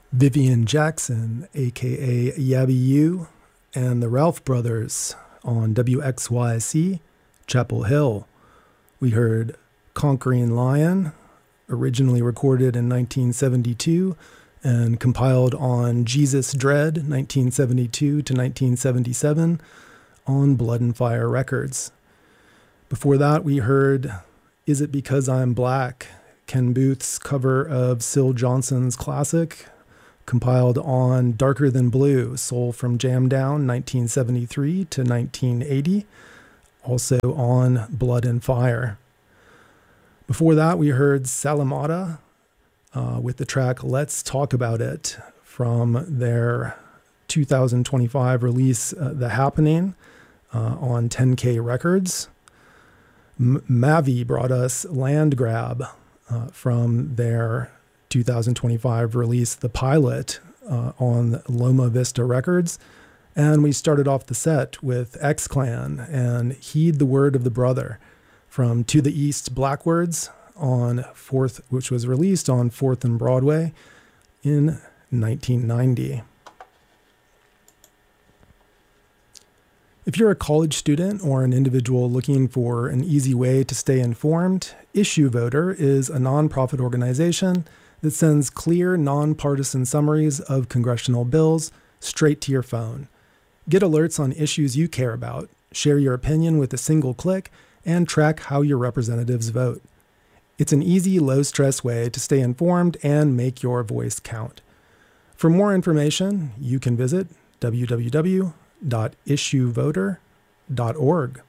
Vivian Jackson, aka Yabby U, and the Ralph Brothers on WXYC, Chapel Hill. We heard Conquering Lion, originally recorded in 1972 and compiled on Jesus Dread 1972 to 1977 on Blood and Fire Records. Before that, we heard Is It Because I'm Black, Ken Booth's cover of Syl Johnson's classic, compiled on Darker Than Blue, Soul from Jam Down 1973 to 1980, also on Blood and Fire. Before that, we heard Salamata with the track Let's Talk About It from their 2025 release, The Happening, on 10K Records. Mavi brought us Land Grab from their 2025 release, The Pilot, on Loma Vista Records. And we started off the set with X-Clan and Heed the Word of the Brother from To the East Blackwords on 4th, which was released on 4th and Broadway in 1990. If you're a college student or an individual looking for an easy way to stay informed, Issue Voter is a nonprofit organization that sends clear, nonpartisan summaries of congressional bills straight to your phone. Get alerts on issues you care about, share your opinion with a single click, and track how your representatives vote. It's an easy, low-stress way to stay informed and make your voice count. For more information, you can visit www.issuevoter.org.